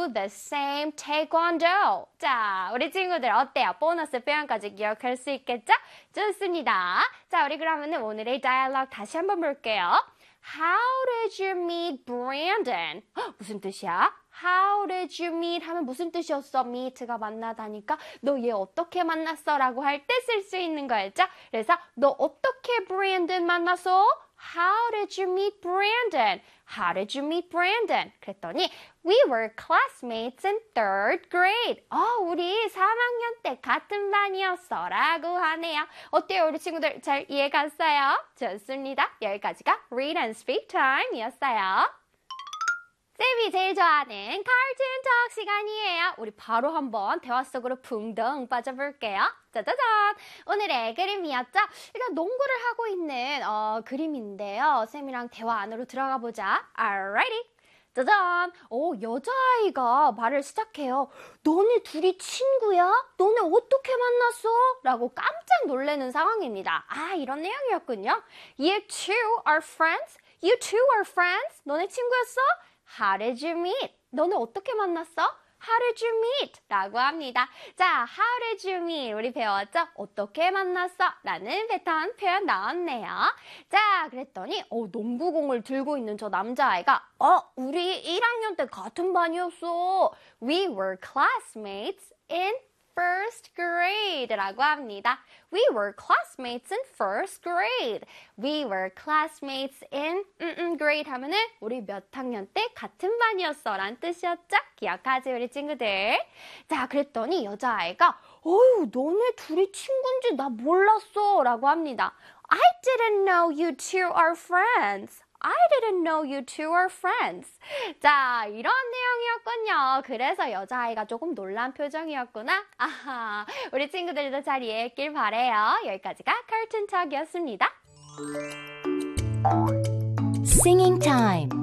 do the same taekwondo. 자, 우리 친구들 어때요? 보너스 표현까지 기억할 수 있겠죠? 좋습니다. 자, 우리 그러면은 오늘의 dialogue 다시 한번 볼게요. How did you meet Brandon? 무슨 뜻이야? How did you meet? 하면 무슨 뜻이었어? meet가 만나다니까 너 얘 어떻게 만났어? 라고 할 때 쓸 수 있는 거였죠? 그래서 너 어떻게 Brandon 만났어? How did you meet Brandon? How did you meet Brandon? 그랬더니 We were classmates in third grade. 우리 3학년 때 같은 반이었어 라고 하네요. 어때요? 우리 친구들 잘 이해갔어요? 좋습니다. 여기까지가 Read and Speak Time이었어요. 쌤이 제일 좋아하는 카툰 톡 시간이에요. 우리 바로 한번 대화 속으로 붕덩 빠져볼게요. 짜자잔! 오늘의 그림이었죠? 일단 농구를 하고 있는 그림인데요. 쌤이랑 대화 안으로 들어가 보자. Alrighty! 짜잔! 여자아이가 말을 시작해요. 너네 둘이 친구야? 너네 어떻게 만났어? 라고 깜짝 놀라는 상황입니다. 이런 내용이었군요. You two are friends? You two are friends? 너네 친구였어? How did you meet? 너네 어떻게 만났어? How did you meet? 라고 합니다. 자, how did you meet? 우리 배웠죠? 어떻게 만났어? 라는 패턴 표현 나왔네요. 자, 그랬더니 농구공을 들고 있는 저 남자아이가 우리 1학년 때 같은 반이었어. We were classmates in first grade 라고 합니다. We were classmates in first grade. We were classmates in grade 하면은 우리 몇 학년 때 같은 반이었어 라는 뜻이었죠? 기억하지 우리 친구들? 자, 그랬더니 여자아이가 너네 둘이 친구인지 나 몰랐어 라고 합니다. I didn't know you two are friends. I didn't know you two are friends. 자, 이런 내용이었군요. 그래서 여자아이가 조금 놀란 표정이었구나. 아하, 우리 친구들도 잘 이해했길 바래요. 여기까지가 카툰 톡이었습니다. Singing time.